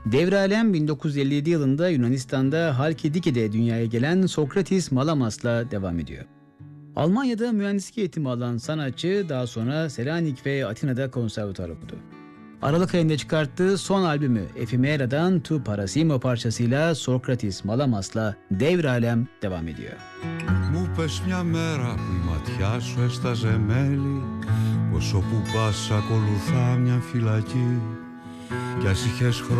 Devralem 1957 yılında Yunanistan'da Halkidiki'de dünyaya gelen Sokratis Malamas'la devam ediyor. Almanya'da mühendislik eğitimi alan sanatçı daha sonra Selanik ve Atina'da konservatuar okudu. Aralık ayında çıkarttığı son albümü Efimera'dan Tu Parasimo parçasıyla Sokratis Malamas'la Devralem devam ediyor. Μου πες μια μέρα που η ματιά σου έσταζε μέλι, πως όπου πας ακολουθά μια φυλακή κι ας είχες